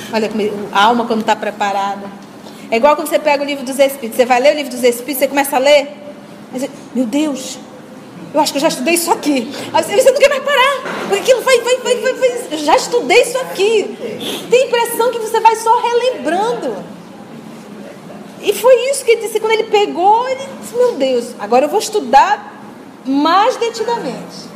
Olha como a alma quando está preparada. É igual quando você pega o livro dos Espíritos. Você vai ler o livro dos Espíritos, você começa a ler. Mas, meu Deus, eu acho que eu já estudei isso aqui. Aí você não quer mais parar. Porque aquilo vai. Eu já estudei isso aqui. Tem a impressão que você vai só relembrando. E foi isso que ele disse. Quando ele pegou, ele disse, meu Deus, agora eu vou estudar mais detidamente.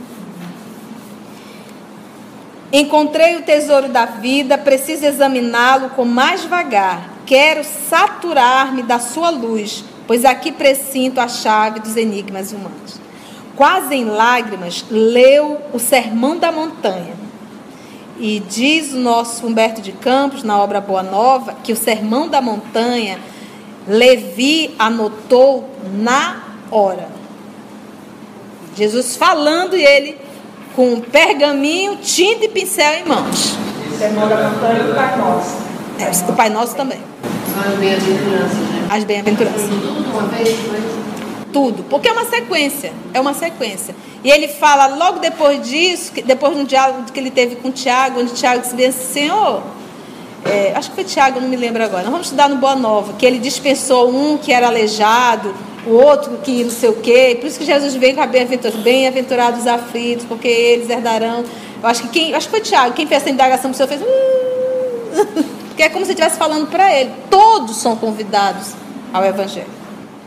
Encontrei o tesouro da vida, preciso examiná-lo com mais vagar. Quero saturar-me da sua luz, pois aqui presinto a chave dos enigmas humanos. Quase em lágrimas, leu o Sermão da Montanha. E diz o nosso Humberto de Campos, na obra Boa Nova, que o Sermão da Montanha, Levi anotou na hora. Jesus falando e ele com um pergaminho, tinta e pincel em mãos. O Sermão da Montanha e o Pai Nosso. O Pai Nosso também. As bem-aventuranças, né? As bem-aventuranças. Tudo uma vez, Tudo, porque é uma sequência. É uma sequência. E ele fala logo depois disso, depois de um diálogo que ele teve com Tiago, onde Tiago disse assim, Senhor, acho que foi Tiago, não me lembro agora. Nós vamos estudar no Boa Nova, que ele dispensou um que era aleijado, o outro que não sei o quê. Por isso que Jesus veio com a bem-aventurados os aflitos, porque eles herdarão. Eu acho que foi Tiago, quem fez essa indagação para o Senhor fez. Porque é como se estivesse falando para ele. Todos são convidados ao Evangelho.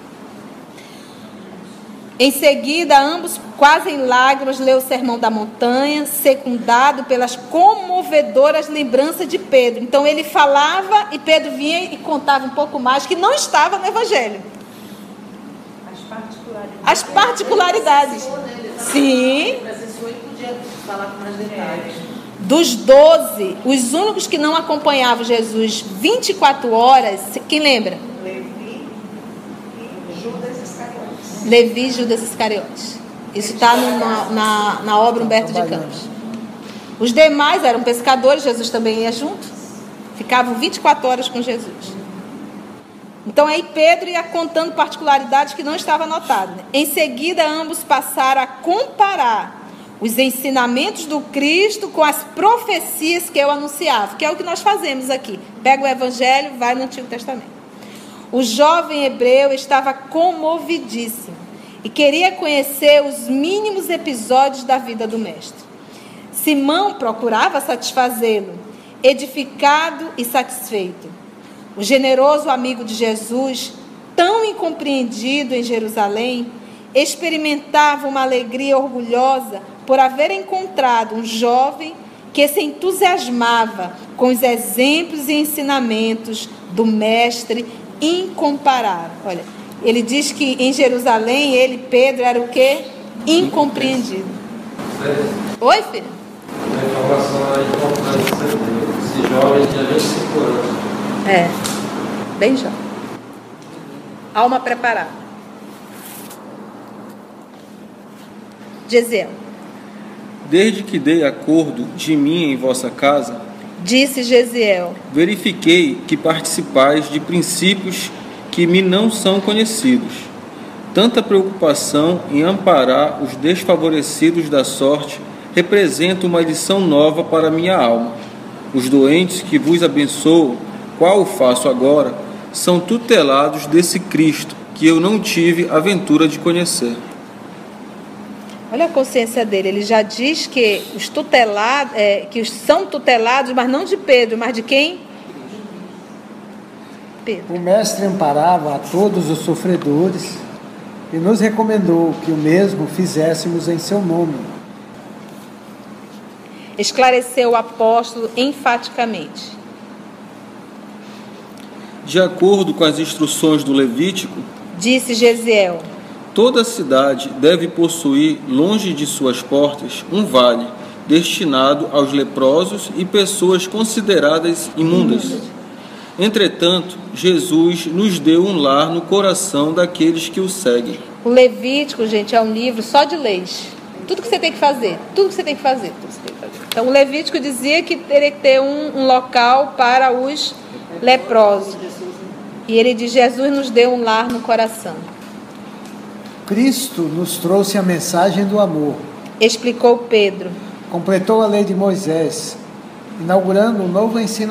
Em seguida, ambos, quase em lágrimas, leu o Sermão da Montanha, secundado pelas comovedoras lembranças de Pedro. Então ele falava e Pedro vinha e contava um pouco mais, que não estava no Evangelho. As particularidades. Sim. Dos 12, os únicos que não acompanhavam Jesus 24 horas, quem lembra? Levi e Judas Iscariotes. Isso está na obra Humberto de Campos. Os demais eram pescadores, Jesus também ia junto. Ficavam 24 horas com Jesus. Então aí Pedro ia contando particularidades que não estavam anotadas. Em seguida, ambos passaram a comparar os ensinamentos do Cristo com as profecias que eu anunciava, que é o que nós fazemos aqui. Pega o Evangelho, vai no Antigo Testamento. O jovem hebreu estava comovidíssimo e queria conhecer os mínimos episódios da vida do Mestre. Simão procurava satisfazê-lo, edificado e satisfeito. O generoso amigo de Jesus, tão incompreendido em Jerusalém, experimentava uma alegria orgulhosa por haver encontrado um jovem que se entusiasmava com os exemplos e ensinamentos do Mestre incomparável. Olha, ele diz que em Jerusalém, ele, Pedro, era o quê? Incompreendido. Oi, filho? A informação é importante. Esse jovem tinha 25 anos. Bem jovem. Alma preparada. Gesiel. Desde que dei acordo de mim em vossa casa, disse Gesiel, verifiquei que participais de princípios que me não são conhecidos. Tanta preocupação em amparar os desfavorecidos da sorte representa uma lição nova para minha alma. Os doentes que vos abençoo, qual o faço agora, são tutelados desse Cristo que eu não tive a ventura de conhecer. Olha a consciência dele, ele já diz que os tutelados, que são tutelados, mas não de Pedro, mas de quem? Pedro. O mestre amparava a todos os sofredores e nos recomendou que o mesmo fizéssemos em seu nome. Esclareceu o apóstolo enfaticamente. De acordo com as instruções do Levítico, disse Gesiel, toda cidade deve possuir, longe de suas portas, um vale, destinado aos leprosos e pessoas consideradas imundas. Entretanto, Jesus nos deu um lar no coração daqueles que o seguem. O Levítico, gente, é um livro só de leis. Tudo que você tem que fazer, tudo que você tem que fazer. Então, o Levítico dizia que teria que ter um local para os leprosos. E ele diz, Jesus nos deu um lar no coração. Cristo nos trouxe a mensagem do amor. Explicou Pedro. Completou a lei de Moisés, inaugurando um novo ensino